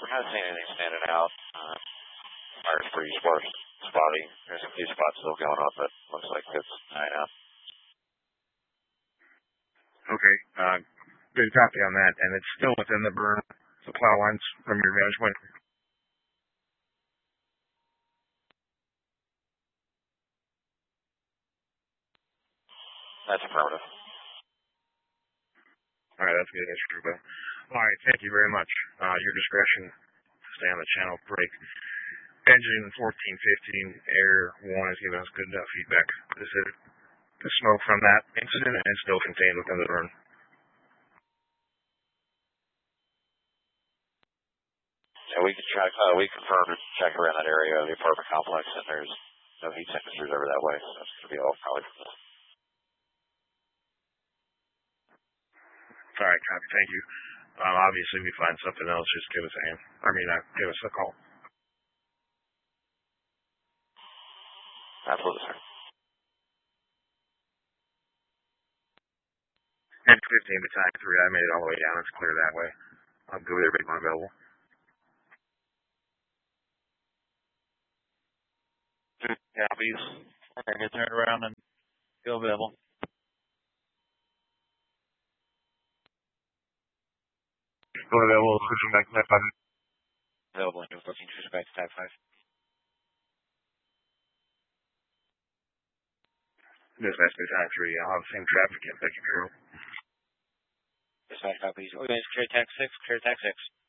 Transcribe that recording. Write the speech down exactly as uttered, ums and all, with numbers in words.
we're not seeing anything standing out. Uh, fire's pretty sparse, spotty. There's a few spots still going up, but looks like it's dying out. Okay, uh, good copy on that. And it's still within the burn, the plow lines from your management. That's affirmative. All right, that's good, Mister Truba. All right, thank you very much. Uh, your discretion to stay on the channel break. Engine fourteen fifteen Air one is giving us good enough feedback. This is the smoke from that incident and still contained within the burn. Yeah, we can check. Uh, we confirmed to check around that area of the apartment complex, and there's no heat signatures over that way, so it's going to be all probably from this. All right, copy. Thank you. Um, obviously, if we find something else, just give us a hand. I mean, uh, give us a call. Absolutely, sir. And fifteen to tag three, I made it all the way down. It's clear that way. I'll go with everybody available. Two copies. We're going to get turned around and go available. Go available, switching back to that button. Available into fourteen, switching back to tag five. Dispatch to tag three. I'll have the same traffic. Thank you, Carol. Dispatch copies. Organized clear tag six, clear tag six.